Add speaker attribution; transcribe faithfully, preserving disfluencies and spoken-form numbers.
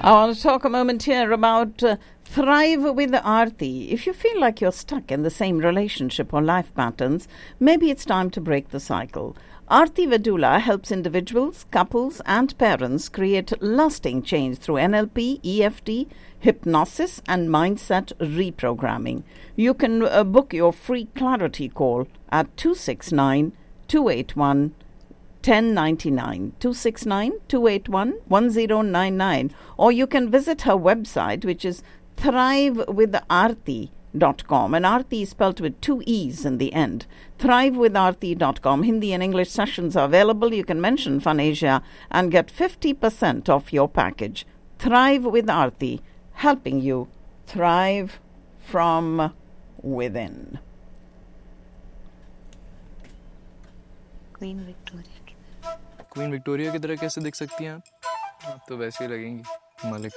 Speaker 1: I want to talk a moment here about uh, Thrive with Aarti. If you feel like you're stuck in the same relationship or life patterns, maybe it's time to break the cycle. Aarti Vedula helps individuals, couples, and parents create lasting change through N L P, E F T, hypnosis, and mindset reprogramming. You can uh, book your free clarity call at two six nine, two eight one, one zero nine nine, two six nine, two eight one, one zero nine nine, or you can visit her website, which is thrive with aarti dot com, and Aarti is spelled with two E's in the end. thrive with aarti dot com. Hindi and English sessions are available. You can mention Fun Asia and get fifty percent off your package. Thrive with Aarti, helping you thrive from within.
Speaker 2: Queen Victoria
Speaker 3: queen Victoria की तरह कैसे दिख सकती हैं आप? आप तो वैसे ही लगेंगी मलिका